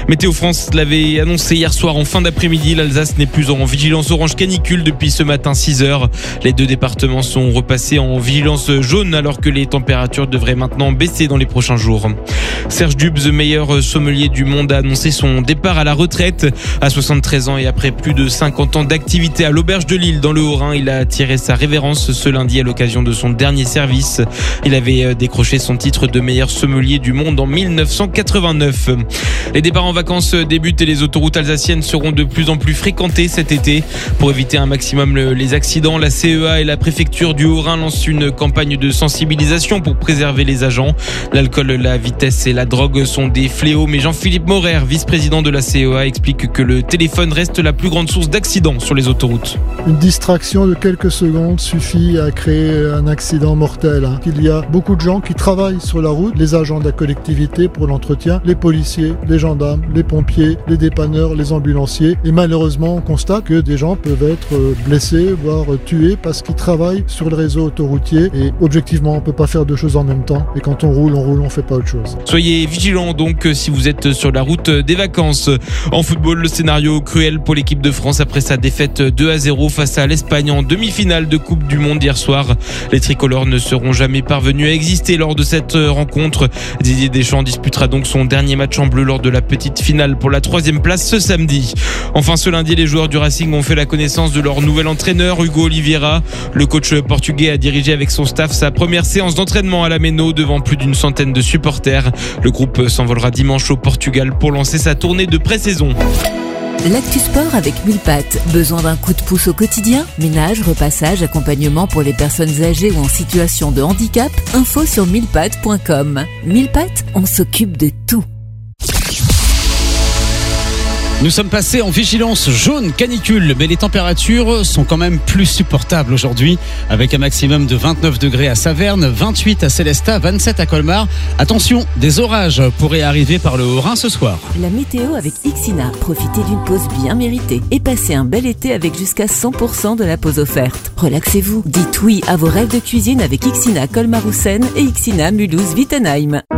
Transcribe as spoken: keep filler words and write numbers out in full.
Météo France l'avait annoncé hier soir en fin d'après-midi. L'Alsace n'est plus en vigilance orange canicule depuis ce matin six heures. Les deux départements sont repassés en vigilance jaune alors que les températures devraient maintenant baisser dans les prochains jours. Serge Dubs, meilleur sommelier du monde, a annoncé son départ à la retraite. À soixante-treize ans et après plus de cinquante ans d'activité à l'Auberge de Lille dans le Haut-Rhin, il a tiré sa révérence ce lundi à l'occasion de son dernier service. Il avait décroché son titre de meilleur sommelier du monde en mille neuf cent quatre-vingt-neuf. Les départs en vacances débutent et les autoroutes alsaciennes seront de plus en plus fréquentées cet été. Pour éviter un maximum les accidents, la C E A et la préfecture du Haut-Rhin lancent une campagne de sensibilisation pour préserver les agents. L'alcool, la vitesse et la drogue sont des fléaux, mais Jean-Philippe Maurer, vice-président de la C E A, explique que le téléphone reste la plus grande source d'accidents sur les autoroutes. Une distraction de quelques secondes suffit à créer un accident mortel. Il y a beaucoup de gens qui travaillent sur la route, les agents de la collectivité pour l'entretien, les policiers, les gendarmes, les pompiers, les dépanneurs, les ambulanciers. Et malheureusement, on constate que des gens peuvent être blessés, voire tués parce qu'ils travaillent sur le réseau autoroutier. Et objectivement, on ne peut pas faire deux choses en même temps. Et quand on roule, on roule, on ne fait pas autre chose. Soyez vigilants donc si vous êtes sur la route des vacances. En football, le scénario cruel pour l'équipe de France après sa défaite deux à zéro face à l'Espagne en demi-finale de Coupe du Monde hier soir. Les tricolores ne seront jamais parvenus à exister lors de cette rencontre. Didier Deschamps disputera donc son dernier match en bleu lors de la petite finale pour la troisième place ce samedi. Enfin, ce lundi, les joueurs du Racing ont fait la connaissance de leur nouvel entraîneur, Hugo Oliveira. Le coach portugais a dirigé avec son staff sa première séance d'entraînement à la Méno devant plus d'une centaine de supporters. Le groupe s'envolera dimanche au Portugal pour lancer sa tournée de pré-saison. L'actu sport avec mille pattes. Besoin d'un coup de pouce au quotidien? Ménage, repassage, accompagnement pour les personnes âgées ou en situation de handicap? Info sur mille pattes point com. mille pattes, on s'occupe de tout. Nous sommes passés en vigilance jaune canicule, mais les températures sont quand même plus supportables aujourd'hui, avec un maximum de vingt-neuf degrés à Saverne, vingt-huit à Célestat, vingt-sept à Colmar. Attention, des orages pourraient arriver par le Haut-Rhin ce soir. La météo avec Ixina. Profitez d'une pause bien méritée et passez un bel été avec jusqu'à cent pour cent de la pause offerte. Relaxez-vous. Dites oui à vos rêves de cuisine avec Ixina Colmar-Roussenne et Ixina Mulhouse-Wittenheim.